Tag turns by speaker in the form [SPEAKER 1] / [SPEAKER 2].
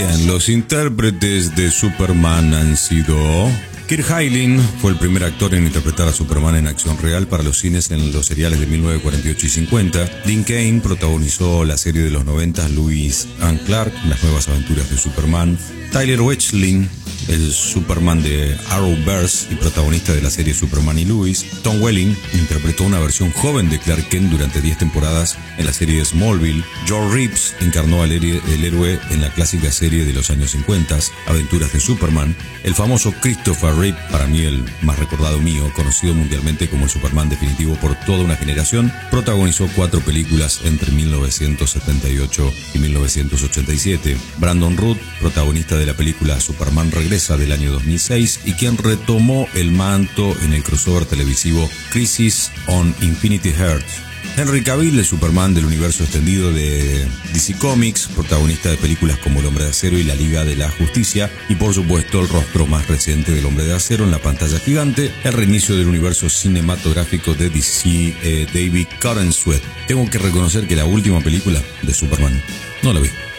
[SPEAKER 1] Los intérpretes de Superman han sido... Kirk Hailin fue el primer actor en interpretar a Superman en acción real para los cines en los seriales de 1948 y 50. Dean Cain protagonizó la serie de los 90 Lois and Clark, Las nuevas aventuras de Superman. Tyler Hoechlin, el Superman de Arrowverse y protagonista de la serie Superman y Lois. Tom Welling interpretó una versión joven de Clark Kent durante 10 temporadas en la serie Smallville. George Reeves encarnó el héroe en la clásica serie de los años 50, Aventuras de Superman. El famoso Christopher Reeve, para mí el más recordado mío, conocido mundialmente como el Superman definitivo por toda una generación, protagonizó 4 películas entre 1978 y 1987. Brandon Root, protagonista de la película Superman Regresa del año 2006 y quien retomó el manto en el crossover televisivo Crisis on Infinity Earths. Henry Cavill, el Superman del universo extendido de DC Comics, protagonista de películas como El Hombre de Acero y La Liga de la Justicia, y por supuesto el rostro más reciente del Hombre de Acero en la pantalla gigante, el reinicio del universo cinematográfico de DC, David Corenswet. Tengo que reconocer que la última película de Superman no la vi.